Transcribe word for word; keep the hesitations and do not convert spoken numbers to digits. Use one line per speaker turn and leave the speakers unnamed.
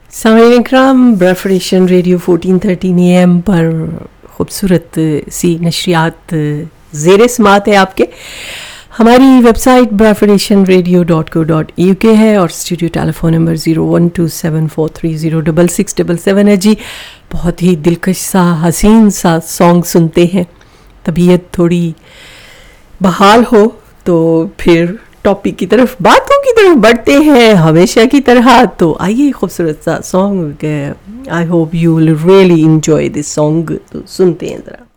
सामईन Ikram, ब्रेफरेशन radio fourteen thirteen A M पर खूबसूरत सी नशरियात ज़ेर समात है आपके। हमारी website ब्रेफरेशन radio dot co dot U के है और studio telephone number zero one two seven four three zero double six double seven है जी। बहुत ही दिलकश सा हसीन सा सॉन्ग सुनते हैं, तबीयत थोड़ी बहाल हो तो फिर टॉपिक की तरफ, बातों की तरफ बढ़ते हैं हमेशा की तरह। तो आइए खूबसूरत सा song, I hope you will really enjoy this song, तो सुनते हैं ज़रा।